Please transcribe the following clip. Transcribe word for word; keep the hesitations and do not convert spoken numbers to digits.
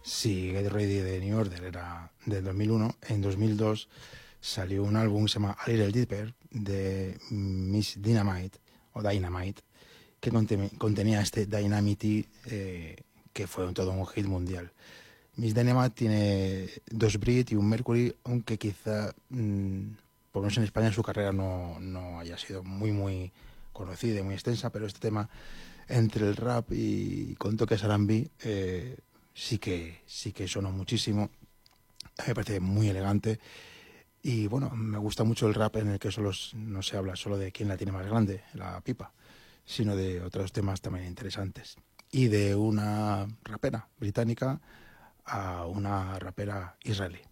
Sí, Get Ready de New Order era del dos mil uno. En dos mil dos salió un álbum que se llama A Little Deeper de Miss Dynamite o Dynamite, que conteme- contenía este Dynamity, eh, que fue un- todo un hit mundial. Miss Dynamite tiene dos Brit y un Mercury, aunque quizá, mm, por lo menos en España, su carrera no, no haya sido muy, muy conocida y muy extensa, pero este tema, entre el rap y con toques R and B, eh, sí que sí que sonó muchísimo. A mí me parece muy elegante y bueno, me gusta mucho el rap en el que solo s- no se habla solo de quién la tiene más grande, la pipa, sino de otros temas también interesantes. Y de una rapera británica a una rapera israelí.